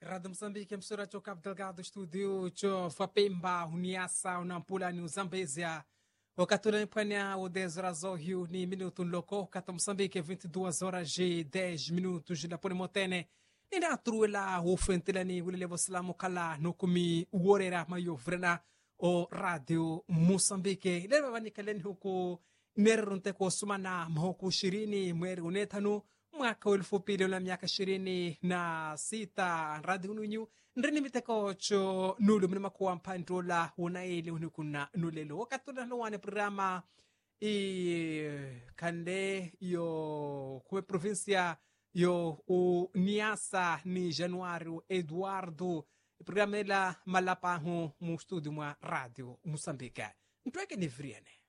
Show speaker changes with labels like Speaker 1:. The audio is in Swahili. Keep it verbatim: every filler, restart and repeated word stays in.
Speaker 1: Rádio Moçambique, emissora de Cabo Delgado, estúdio de Fapemba, Uniassa, Unampula, New Zambésia. O Catura em Pânia, o dez horas ao Rio, ni minuto local, Cata Moçambique, vinte e duas horas e dez minutos na Polimotene. E na truela, o Fentelani, o Levo Slamo Kala, no Kumi, o Orera, Maio Vrena, o Rádio Moçambique. Leva Vanicalen Huko, Nerunte ko Sumana, Mahoko Shirini, Mwer Unetano. Mwaka ulifupili na miaka ishirini na sita radio nunyu ndrini miteko cho nulu mnima kuwa mpandrola unaili unikuna nulelo wakati na wane programa i kande yo kuwe provincia yo u Niassa ni Januário Eduardo programa ela malapa hu mu studio mwa radio Moçambique ntweke ni vriene